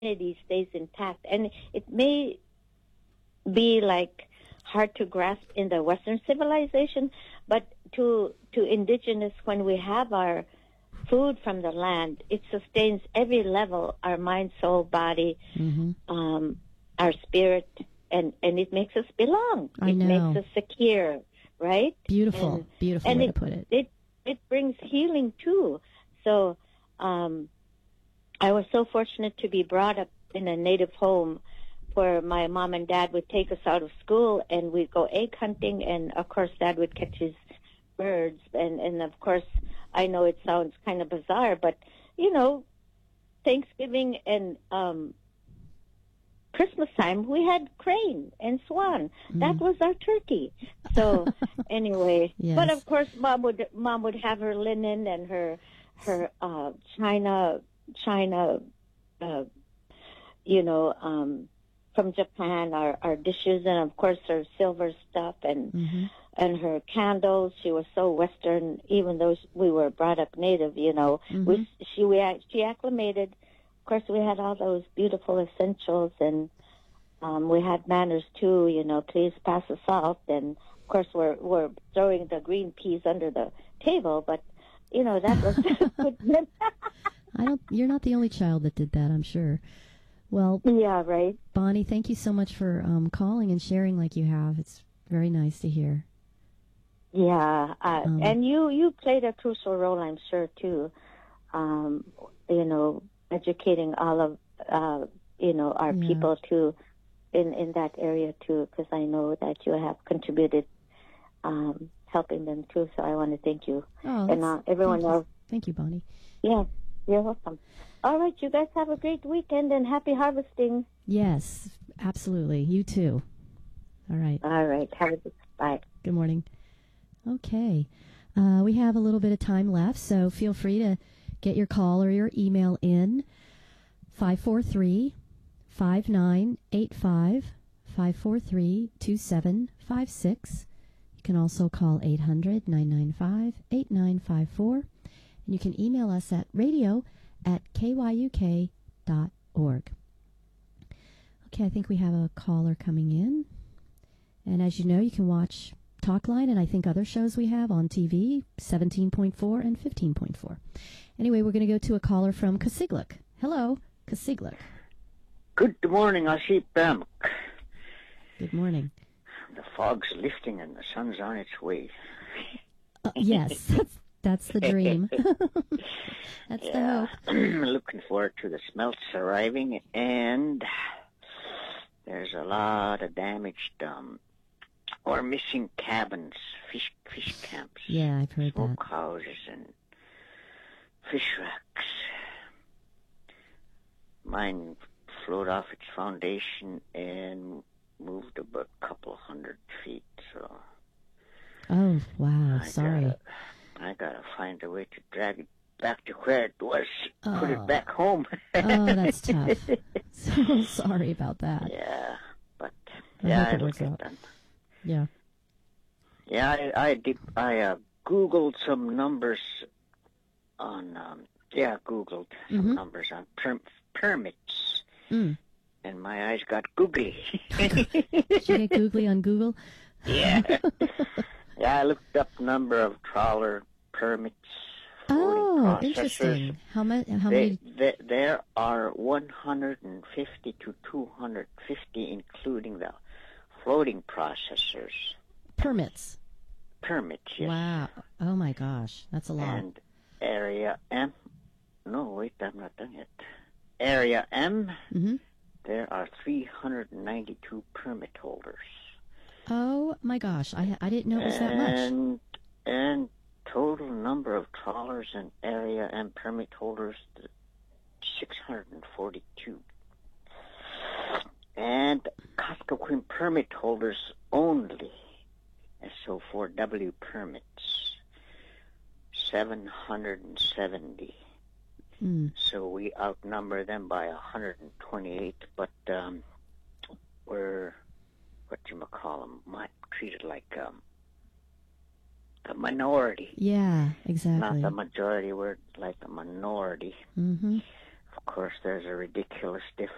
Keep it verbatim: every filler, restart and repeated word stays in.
identity stays intact. And it may be like hard to grasp in the Western civilization, but to to indigenous, when we have our food from the land, it sustains every level, our mind, soul, body, mm-hmm. um, our spirit, and, and it makes us belong. I it know. makes us secure, right? Beautiful, and, beautiful and way it, to put it. It, it brings healing, too. So um, I was so fortunate to be brought up in a native home where my mom and dad would take us out of school and we'd go egg hunting, and of course dad would catch his birds, and, and of course I know it sounds kind of bizarre, but you know, Thanksgiving and um, Christmas time we had crane and swan. Mm. That was our turkey. So anyway, yes. But of course mom would mom would have her linen and her her uh, china china, uh, you know. Um, from Japan, our, our dishes, and of course her silver stuff and mm-hmm. and her candles. She was so Western, even though we were brought up native, you know. Mm-hmm. We, she we she acclimated. Of course, we had all those beautiful essentials, and um, we had manners too. You know, please pass the salt, and of course we're we're throwing the green peas under the table, but you know that was good. I don't. You're not the only child that did that, I'm sure. Well, yeah, right. Bonnie, thank you so much for um, calling and sharing like you have. It's very nice to hear. Yeah, uh, um, and you, you played a crucial role, I'm sure, too. Um, you know, educating all of, uh, you know, our yeah. people, too, in, in that area, too, because I know that you have contributed um, helping them, too, so I want to thank you. Oh, and uh, everyone thank else. You. Thank you, Bonnie. Yeah, you're welcome. All right, you guys have a great weekend and happy harvesting. Yes, absolutely. You too. All right. All right. Have a good bye. Good morning. Okay. Uh, we have a little bit of time left, so feel free to get your call or your email in. five four three, five nine eight five, five four three, two seven five six. You can also call eight hundred, nine nine five, eight nine five four. And you can email us at radio at k y u k dot org. Okay, I think we have a caller coming in. And as you know, you can watch Talkline and I think other shows we have on T V, seventeen point four and fifteen point four. Anyway, we're going to go to a caller from Kasigluk. Hello, Kasigluk. Good morning, Aship Bam. Good morning. The fog's lifting and the sun's on its way. Uh, yes, that's, that's the dream. That's yeah. the hope. Looking forward to the smelts arriving, and there's a lot of damaged um, or missing cabins, fish fish camps. Yeah, I've heard smoke that. houses and fish racks. Mine flowed off its foundation and moved about a couple hundred feet. So. Oh wow! I Sorry. Gotta, I gotta find a way to drag it back to where it was. Oh. Put it back home. Oh, that's tough. So sorry about that. Yeah, but I yeah, hope it it'll works get out. done. Yeah. Yeah, I I, did, I uh, googled some numbers on um, yeah googled some mm-hmm. numbers on per- permits, mm. and my eyes got googly. Did you get googly on Google? Yeah. Yeah, I looked up number of trawler permits. Oh, interesting. How, ma- how they, many? They, there are one hundred fifty to two hundred fifty, including the floating processors. Permits. Permits, yes. Wow. Oh, my gosh. That's a lot. And Area M. No, wait, I'm not done yet. Area M, mm-hmm. there are three hundred ninety-two permit holders. Oh, my gosh. I I didn't know it was that much. And, and total number of trawlers in Area M permit holders, six hundred forty-two. And Kuskokwim permit holders only, S O four W permits, seven hundred seventy. Mm. So we outnumber them by one hundred twenty-eight, but um, we're, what you call them, treated like um, a minority. Yeah, exactly. Not the majority, we're like a minority. Mm-hmm. Of course, there's a ridiculous difference